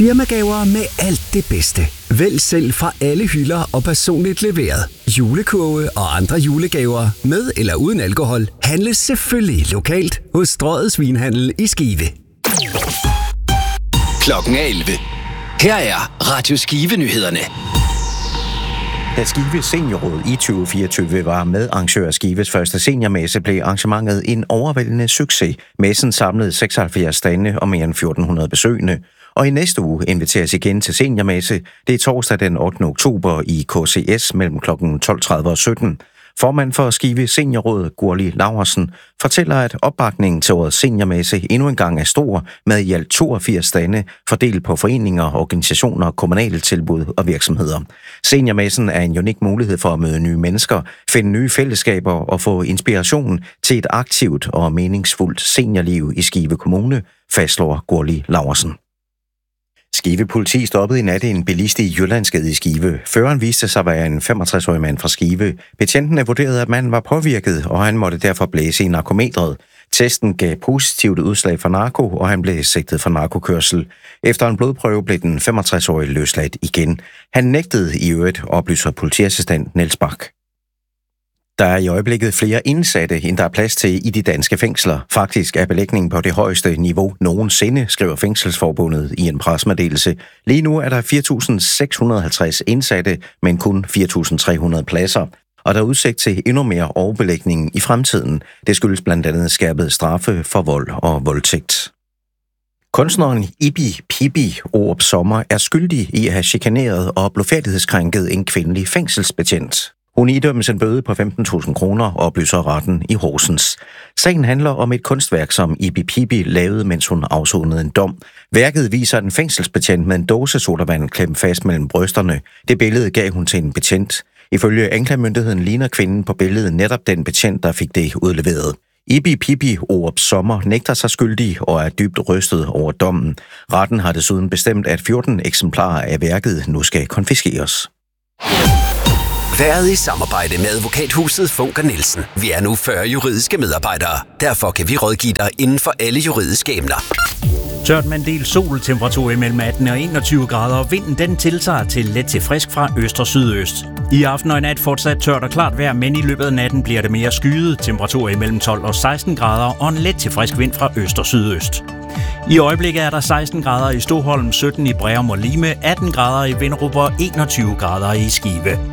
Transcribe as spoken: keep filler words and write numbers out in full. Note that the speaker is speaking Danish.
Firmagaver med alt det bedste. Vælg selv fra alle hylder og personligt leveret. Julekurve og andre julegaver med eller uden alkohol handles selvfølgelig lokalt hos Strøget Svinhandel i Skive. Klokken er elleve. Her er Radio Skive-nyhederne. Da Skive Seniorråd i tyve fireogtyve var med arrangør af Skives første seniormesse, blev arrangementet en overvældende succes. Messen samlede seksoghalvfjerds stande og mere end fjorten hundrede besøgende. Og i næste uge inviteres igen til seniormesse. Det er torsdag den ottende oktober i K C S mellem klokken tolv tredive og sytten. Formand for Skive Seniorråd, Gurli Laursen, fortæller, at opbakningen til årets seniormesse endnu engang er stor, med i alt toogfirs stande fordelt på foreninger, organisationer, kommunale tilbud og virksomheder. Seniormessen er en unik mulighed for at møde nye mennesker, finde nye fællesskaber og få inspiration til et aktivt og meningsfuldt seniorliv i Skive Kommune, fastslår Gurli Laursen. Skive politi stoppede i nat en bilist i Jyllandsgade i Skive. Føreren viste sig at være en femogtres-årig mand fra Skive. Betjentene vurderede, at manden var påvirket, og han måtte derfor blæse i narkometret. Testen gav positivt udslag for narko, og han blev sigtet for narkokørsel. Efter en blodprøve blev den femogtres-årige løsladt igen. Han nægtede i øvrigt, oplyser politiassistent Niels Bak. Der er i øjeblikket flere indsatte, end der er plads til i de danske fængsler. Faktisk er belægningen på det højeste niveau nogensinde, skriver Fængselsforbundet i en pressemeddelelse. Lige nu er der fire tusind seks hundrede og halvtreds indsatte, men kun fire tusind tre hundrede pladser. Og der er udsigt til endnu mere overbelægning i fremtiden. Det skyldes blandt andet skærpet straffe for vold og voldtægt. Kunstneren Ibi Pibi Orup Sommer er skyldig i at have chikaneret og blodfærdighedskrænket en kvindelig fængselsbetjent. Hun idømmes en bøde på femten tusind kroner, oplyser retten i Horsens. Sagen handler om et kunstværk, som Ibi Pibi lavede, mens hun afsonede en dom. Værket viser en fængselsbetjent med en dåse sodavand klemt fast mellem brysterne. Det billede gav hun til en betjent. Ifølge anklagemyndigheden ligner kvinden på billedet netop den betjent, der fik det udleveret. Ibi Pibi Orup Sommer nægter sig skyldig og er dybt rystet over dommen. Retten har desuden bestemt, at fjorten eksemplarer af værket nu skal konfiskeres. Været i samarbejde med advokathuset Funker Nielsen. Vi er nu fyrre juridiske medarbejdere. Derfor kan vi rådgive dig inden for alle juridiske emner. Tørt med en del sol, temperatur imellem atten og enogtyve grader, og vinden den tiltager til let til frisk fra øst og sydøst. I aften og i nat fortsat tørt og klart vejr, men i løbet af natten bliver det mere skyet, temperatur imellem tolv og seksten grader og en let til frisk vind fra øst og sydøst. I øjeblikket er der seksten grader i Stoholm, sytten i Breum og Lime, atten grader i Vinderup og enogtyve grader i Skive.